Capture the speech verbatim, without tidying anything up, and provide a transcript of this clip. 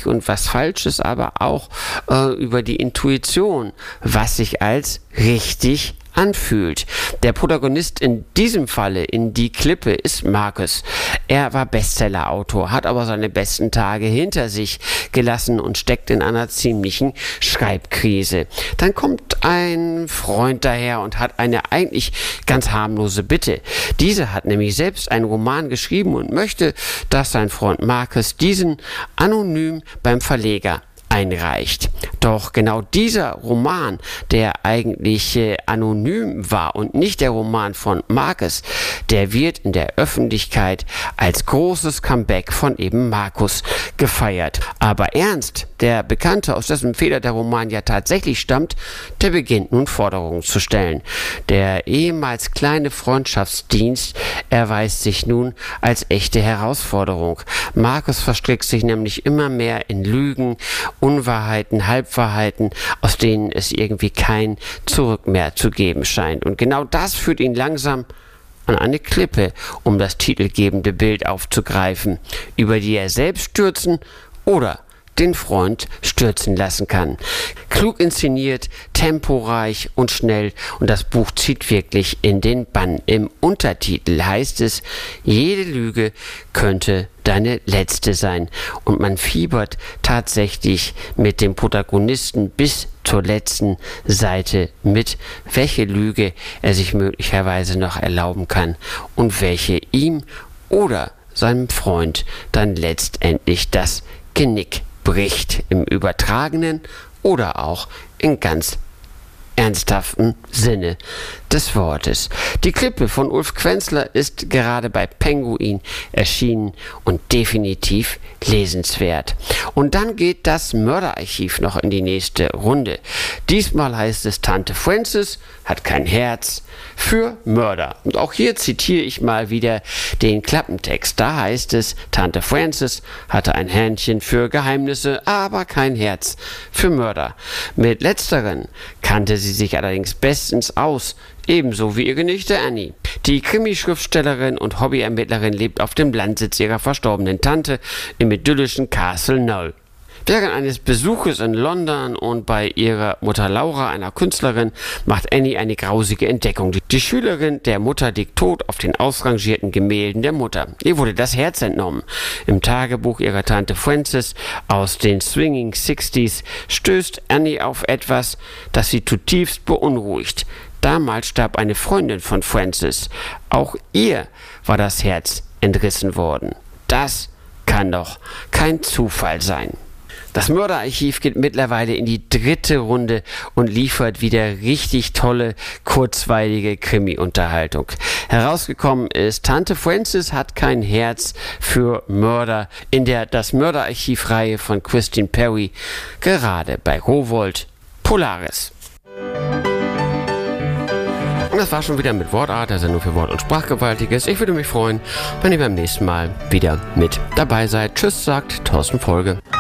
richtig und was Falsches, aber auch äh, über die Intuition, was sich als richtig anfühlt. Der Protagonist in diesem Falle in Die Klippe ist Marcus. Er war Bestsellerautor, hat aber seine besten Tage hinter sich gelassen und steckt in einer ziemlichen Schreibkrise. Dann kommt ein Freund daher und hat eine eigentlich ganz harmlose Bitte. Dieser hat nämlich selbst einen Roman geschrieben und möchte, dass sein Freund Marcus diesen anonym beim Verleger einreicht. Doch genau dieser Roman, der eigentlich äh, anonym war und nicht der Roman von Marcus, der wird in der Öffentlichkeit als großes Comeback von eben Marcus gefeiert. Aber Ernst, der Bekannte, aus dessen Feder der Roman ja tatsächlich stammt, der beginnt nun Forderungen zu stellen. Der ehemals kleine Freundschaftsdienst erweist sich nun als echte Herausforderung. Marcus verstrickt sich nämlich immer mehr in Lügen, Unwahrheiten, Halbwahrheiten, aus denen es irgendwie kein Zurück mehr zu geben scheint. Und genau das führt ihn langsam an eine Klippe, um das titelgebende Bild aufzugreifen, über die er selbst stürzen oder den Freund stürzen lassen kann. Klug inszeniert, temporeich und schnell, und das Buch zieht wirklich in den Bann. Im Untertitel heißt es, jede Lüge könnte deine letzte sein. Und man fiebert tatsächlich mit dem Protagonisten bis zur letzten Seite mit, welche Lüge er sich möglicherweise noch erlauben kann und welche ihm oder seinem Freund dann letztendlich das Genick bricht, im übertragenen oder auch in ganz ernsthaften Sinne des Wortes. Die Klippe von Ulf Quenzler ist gerade bei Penguin erschienen und definitiv lesenswert. Und dann geht das Mörderarchiv noch in die nächste Runde. Diesmal heißt es, Tante Frances hat kein Herz für Mörder. Und auch hier zitiere ich mal wieder den Klappentext. Da heißt es, Tante Frances hatte ein Händchen für Geheimnisse, aber kein Herz für Mörder. Mit letzteren kannte sie sich allerdings bestens aus, ebenso wie ihre Nichte Annie. Die Krimi-Schriftstellerin und Hobbyermittlerin lebt auf dem Landsitz ihrer verstorbenen Tante im idyllischen Castle Knoll. Während eines Besuches in London und bei ihrer Mutter Laura, einer Künstlerin, macht Annie eine grausige Entdeckung. Die Schülerin der Mutter liegt tot auf den ausrangierten Gemälden der Mutter. Ihr wurde das Herz entnommen. Im Tagebuch ihrer Tante Frances aus den Swinging Sixties stößt Annie auf etwas, das sie zutiefst beunruhigt. Damals starb eine Freundin von Frances. Auch ihr war das Herz entrissen worden. Das kann doch kein Zufall sein. Das Mörderarchiv geht mittlerweile in die dritte Runde und liefert wieder richtig tolle, kurzweilige Krimi-Unterhaltung. Herausgekommen ist, Tante Frances hat kein Herz für Mörder in der Das Mörderarchiv-Reihe von Christine Perry, gerade bei Rowohlt Polaris. Und das war schon wieder mit Wortart, der Sendung für Wort- und Sprachgewaltiges. Ich würde mich freuen, wenn ihr beim nächsten Mal wieder mit dabei seid. Tschüss, sagt Thorsten Folge.